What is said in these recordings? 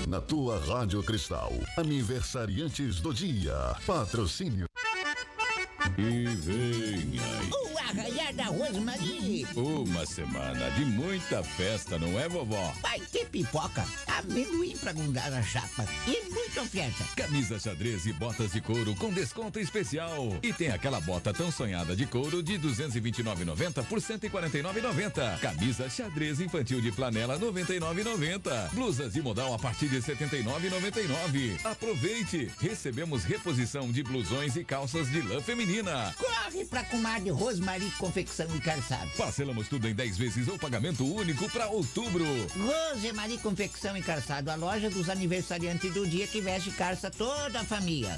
Na tua Rádio Cristal, aniversariantes do dia. Patrocínio. E vem aí. O arraiar da Rosmarie. Uma semana de muita festa, não é, vovó? Vai ter pipoca, amendoim pra grudar na chapa e muita oferta. Camisa xadrez e botas de couro com desconto especial. E tem aquela bota tão sonhada de couro de R$ 229,90 por R$ 149,90. Camisa xadrez infantil de flanela R$ 99,90. Blusas de modal a partir de R$ 79,99. Aproveite! Recebemos reposição de blusões e calças de lã feminina. Corre pra comadre Rosmarie Confecção e Calçado. Parcelamos tudo em 10 vezes ou pagamento único para outubro. Rosmarie Confecção e Calçado, a loja dos aniversariantes do dia que veste calça toda a família.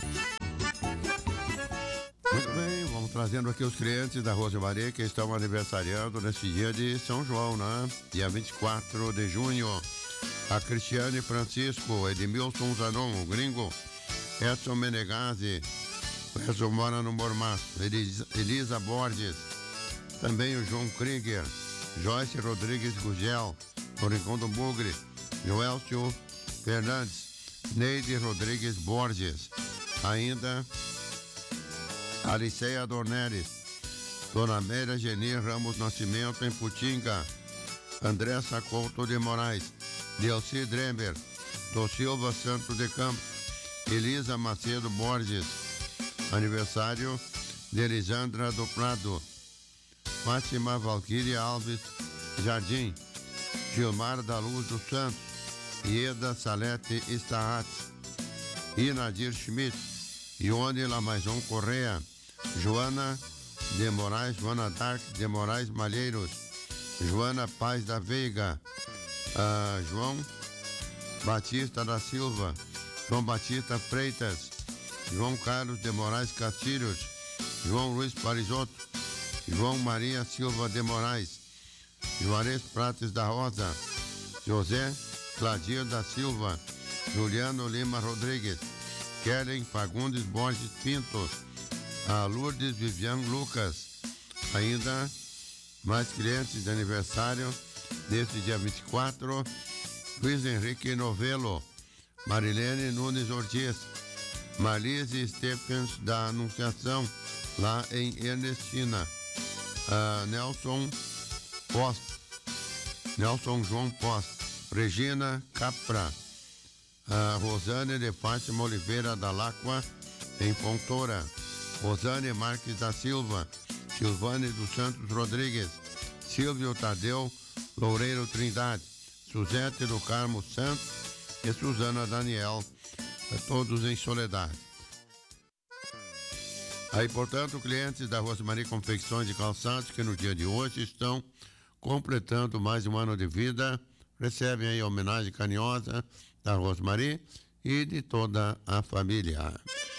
Muito bem, vamos trazendo aqui os clientes da Rosmarie que estão aniversariando nesse dia de São João, né? Dia 24 de junho. A Cristiane Francisco, Edmilson Zanon, o gringo, Edson Menegazzi, o Edson mora no Mormaço, Elisa Borges, também o João Krieger, Joyce Rodrigues Gugel, o Rincão do Bugre, Joelcio Fernandes, Neide Rodrigues Borges, ainda Aliceia Dornelles, Dona Amélia Geni Ramos Nascimento em Putinga, Andressa Couto de Moraes, Delci Dremer, do Silva Santos de Campos, Elisa Macedo Borges, aniversário de Elisandra do Prado, Fátima Valquíria Alves Jardim, Gilmar da Luz dos Santos, Ieda Salete Stahat, Inadir Schmidt, Ione Lamaison Correa, Joana de Moraes, Joana Dark de Moraes Malheiros, Joana Paz da Veiga, João Batista da Silva, João Batista Freitas, João Carlos de Moraes Castilhos, João Luiz Parisotto, João Maria Silva de Moraes, Juarez Prates da Rosa, José Cladir da Silva, Juliano Lima Rodrigues, Kellen Fagundes Borges Pinto, a Lourdes Vivian Lucas, ainda mais clientes de aniversário deste dia 24, Luiz Henrique Novelo, Marilene Nunes Ortiz, Marlise Stephens da Anunciação, lá em Ernestina, Nelson João Post, Regina Capra, Rosane de Fátima Oliveira da Lacqua, em Fontoura, Rosane Marques da Silva, Silvane dos Santos Rodrigues, Silvio Tadeu Loureiro Trindade, Suzete do Carmo Santos e Suzana Daniel, todos em Soledade. Aí, portanto, clientes da Rosmarie Confecções de Calçados que no dia de hoje estão completando mais um ano de vida, recebem aí a homenagem carinhosa da Rosmarie e de toda a família.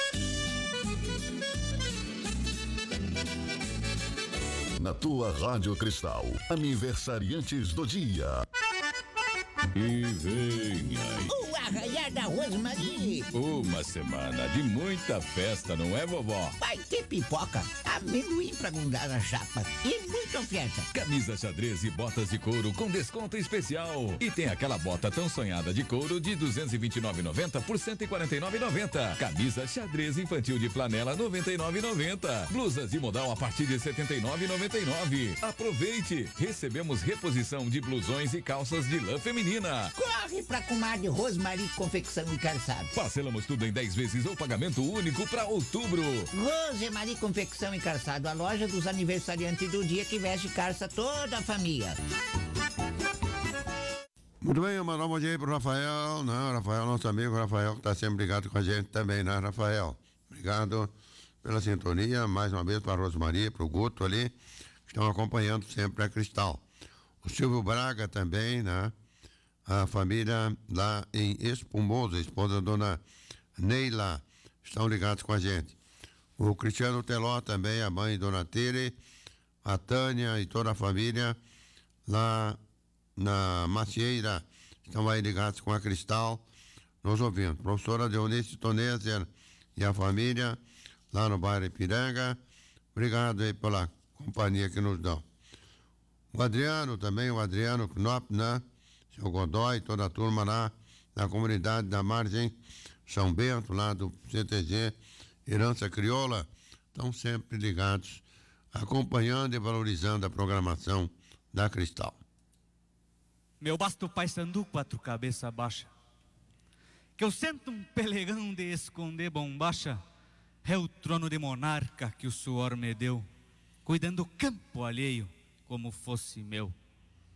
Na tua Rádio Cristal, aniversariantes do dia. E vem aí. O arraiar da Rosmarie. Uma semana de muita festa, não é, vovó? Vai ter pipoca, amendoim pra grudar na chapa e muita oferta. Camisa xadrez e botas de couro com desconto especial. E tem aquela bota tão sonhada de couro de R$ 229,90 por R$ 149,90. Camisa xadrez infantil de flanela R$ 99,90. Blusas de modal a partir de R$ 79,99. Aproveite! Recebemos reposição de blusões e calças de lã feminina. Corre pra comadre Rosmarie Confecção e Calçado. Parcelamos tudo em 10 vezes ou pagamento único para outubro. Rosmarie Confecção e Calçado, a loja dos aniversariantes do dia que veste calça toda a família. Muito bem, eu mando um bom dia aí pro Rafael, né? Rafael, nosso amigo Rafael, que tá sempre ligado com a gente também, né, Rafael? Obrigado pela sintonia, mais uma vez para a Rosmarie, pro Guto ali, que estão acompanhando sempre a Cristal. O Silvio Braga também, né? A família lá em Espumoso, a esposa da dona Neila, estão ligados com a gente. O Cristiano Teló também, a mãe dona Tere, a Tânia e toda a família lá na Macieira, estão aí ligados com a Cristal, nos ouvindo. Professora Deonice Toneser e a família lá no bairro Ipiranga, obrigado aí pela companhia que nos dão. O Adriano também, o Adriano Knop, né? Seu Godoy, toda a turma lá na comunidade da Margem, São Bento, lá do CTG, Herança Crioula, estão sempre ligados, acompanhando e valorizando a programação da Cristal. Meu basto Paysandu, 4 cabeça baixa, que eu sento um pelegão de esconder bombacha, é o trono de monarca que o suor me deu, cuidando do campo alheio como fosse meu.